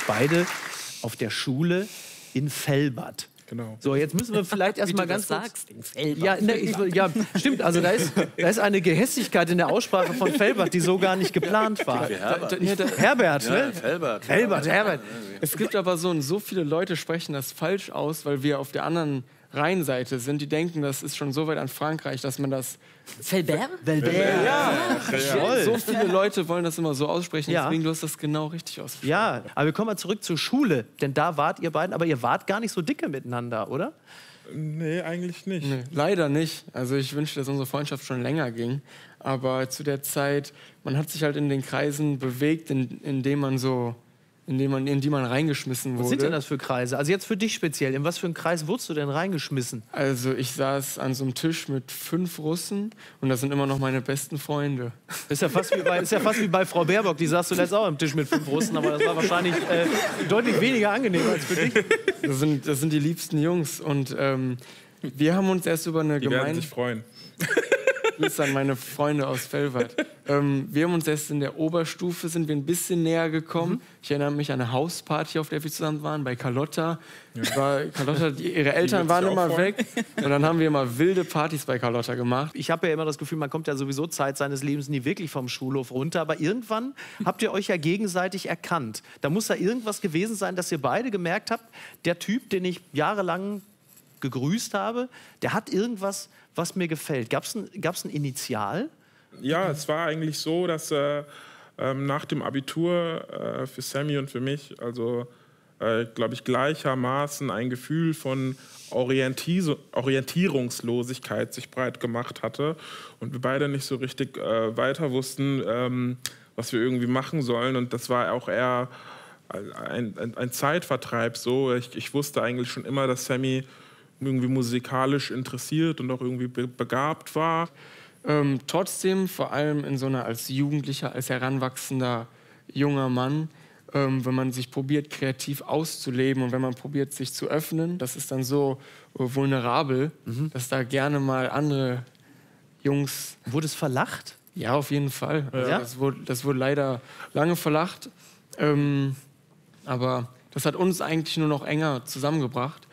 beide auf der Schule in Velbert. Genau. So, jetzt müssen wir vielleicht erstmal ganz kurz... sagst, in Velbert. Ja, ja, stimmt. Also da ist eine Gehässigkeit in der Aussprache von Velbert, die so gar nicht geplant war. Herbert, ne? Velbert. Herbert. Es gibt aber so viele Leute sprechen das falsch aus, weil wir auf der anderen Rheinseite sind. Die denken, das ist schon so weit an Frankreich, dass man das... Velbert? So viele Leute wollen das immer so aussprechen, Ja. deswegen du hast das genau richtig ausgesprochen. Ja, aber wir kommen mal zurück zur Schule, denn da wart ihr beiden, aber ihr wart gar nicht so dicke miteinander, oder? Nee, eigentlich nicht. Nee, leider nicht. Also ich wünschte, dass unsere Freundschaft schon länger ging. Aber zu der Zeit, man hat sich halt in den Kreisen bewegt, in die man reingeschmissen wurde. Was sind denn das für Kreise? Also jetzt für dich speziell, in was für einen Kreis wurdest du denn reingeschmissen? Also ich saß an so einem Tisch mit 5 Russen und das sind immer noch meine besten Freunde. Ist ja fast wie bei Frau Baerbock, die saß zuletzt auch am Tisch mit 5 Russen, aber das war wahrscheinlich deutlich weniger angenehm als für dich. Das sind die liebsten Jungs und wir haben uns erst über eine Die werden sich freuen. Grüße an meine Freunde aus Velbert. Wir haben uns erst in der Oberstufe sind wir ein bisschen näher gekommen. Ich erinnere mich an eine Hausparty, auf der wir zusammen waren, bei Carlotta. Ihre Eltern waren immer weg. Und dann haben wir immer wilde Partys bei Carlotta gemacht. Ich habe ja immer das Gefühl, man kommt ja sowieso Zeit seines Lebens nie wirklich vom Schulhof runter. Aber irgendwann habt ihr euch ja gegenseitig erkannt. Da muss da irgendwas gewesen sein, dass ihr beide gemerkt habt, der Typ, den ich jahrelang gegrüßt habe, der hat irgendwas, was mir gefällt. Gab's ein Initial? Ja, es war eigentlich so, dass nach dem Abitur für Sammy und für mich, also glaube ich, gleichermaßen ein Gefühl von Orientierungslosigkeit sich breit gemacht hatte und wir beide nicht so richtig weiter wussten, was wir irgendwie machen sollen. Und das war auch eher ein Zeitvertreib so. Ich wusste eigentlich schon immer, dass Sammy irgendwie musikalisch interessiert und auch irgendwie begabt war. Trotzdem, vor allem in so einer als Jugendlicher, als heranwachsender junger Mann, wenn man sich probiert, kreativ auszuleben und wenn man probiert, sich zu öffnen, das ist dann so vulnerabel, dass da gerne mal andere Jungs... Wurde es verlacht? Ja, auf jeden Fall. Ja? Also das wurde leider lange verlacht, aber das hat uns eigentlich nur noch enger zusammengebracht.